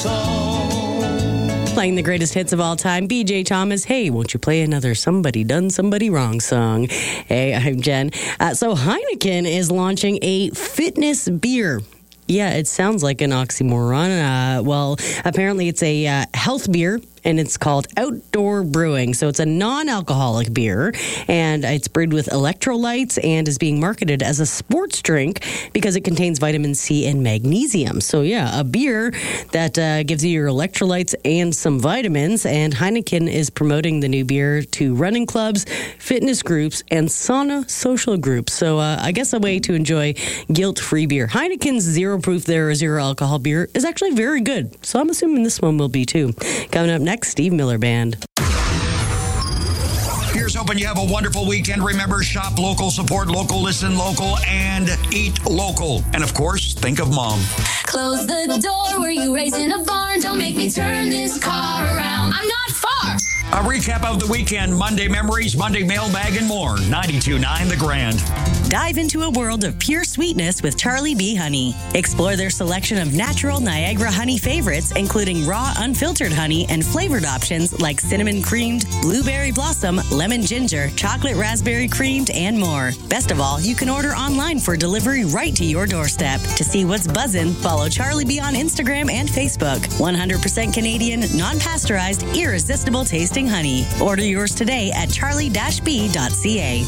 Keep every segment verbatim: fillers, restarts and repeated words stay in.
Playing the greatest hits of all time, B J Thomas. Hey, won't you play another Somebody Done Somebody Wrong song? Hey, I'm Jen. Uh, so Heineken is launching a fitness beer. Yeah, it sounds like an oxymoron. Uh, well, apparently it's a uh, health beer, and it's called Outdoor Brewing. So it's a non-alcoholic beer, and it's brewed with electrolytes and is being marketed as a sports drink because it contains vitamin C and magnesium. So yeah, a beer that uh, gives you your electrolytes and some vitamins, and Heineken is promoting the new beer to running clubs, fitness groups, and sauna social groups. So uh, I guess a way to enjoy guilt-free beer. Heineken's zero-proof, there zero alcohol beer is actually very good. So I'm assuming this one will be too. Coming up next, Next, Steve Miller Band. Here's hoping you have a wonderful weekend. Remember, shop local, support local, listen local, and eat local. And of course, think of Mom. Close the door. Were you raised in a barn? Don't make me turn this car around. I'm not far. A recap of the weekend, Monday memories, Monday mailbag, and more. ninety-two point nine The Grand. Dive into a world of pure sweetness with Charlie Bee Honey. Explore their selection of natural Niagara honey favorites, including raw, unfiltered honey and flavored options like cinnamon creamed, blueberry blossom, lemon ginger, chocolate raspberry creamed, and more. Best of all, you can order online for delivery right to your doorstep. To see what's buzzin', follow Charlie Bee on Instagram and Facebook. one hundred percent Canadian, non-pasteurized, irresistible tasting honey. Order yours today at charlie dash bee dot c a.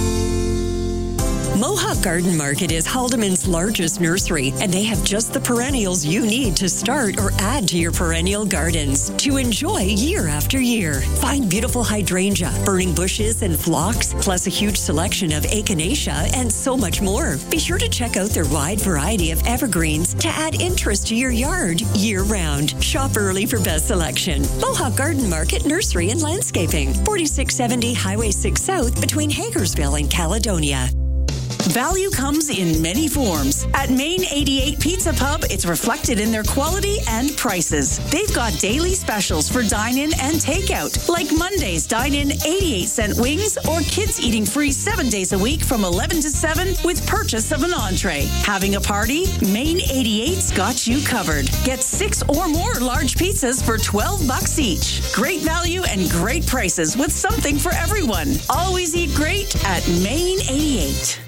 Mohawk Garden Market is Haldimand's largest nursery, and they have just the perennials you need to start or add to your perennial gardens to enjoy year after year. Find beautiful hydrangea, burning bushes, and phlox, plus a huge selection of echinacea and so much more. Be sure to check out their wide variety of evergreens to add interest to your yard year-round. Shop early for best selection. Mohawk Garden Market Nursery and Landscaping, forty-six seventy Highway six South between Hagersville and Caledonia. Value comes in many forms. At Main eighty-eight Pizza Pub, it's reflected in their quality and prices. They've got daily specials for dine-in and takeout, like Monday's dine-in eighty-eight cent wings, or kids eating free seven days a week from eleven to seven with purchase of an entree. Having a party? Main eighty-eight's got you covered. Get six or more large pizzas for twelve bucks each. Great value and great prices with something for everyone. Always eat great at Main eighty-eight.